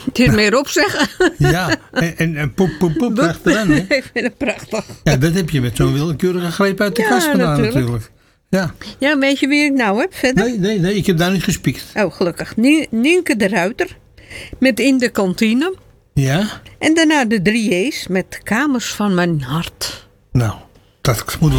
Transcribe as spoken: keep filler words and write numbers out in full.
Het is meer opzeggen. Ja, en, en, en poep, poep, poep, achteraan. Hè? Ik vind het prachtig. Ja, dat heb je met zo'n willekeurige greep uit de Ja, kast gedaan natuurlijk. natuurlijk. Ja. Ja, weet je wie ik nou heb verder? Nee, nee, nee, ik heb daar niet gespiekt. Oh, gelukkig. Nie- Nienke de Ruiter. Met In de Kantine. Ja? En daarna de drie J's met Kamers van mijn hart. Nou, dat moet